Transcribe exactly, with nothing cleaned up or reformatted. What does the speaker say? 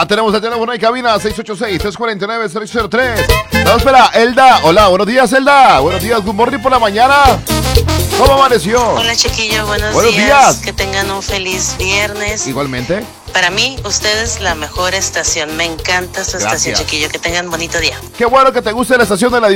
Ya tenemos el teléfono de cabina seis ocho seis, tres cuatro nueve, cero cero tres. No, espera, Elda. Hola, buenos días, Elda. Buenos días, good morning por la mañana. ¿Cómo amaneció? Hola, chiquillo, buenos, buenos días. días. Que tengan un feliz viernes. Igualmente. Para mí, usted es la mejor estación. Me encanta su Gracias. estación, chiquillo. Que tengan bonito día. Qué bueno que te guste la estación de la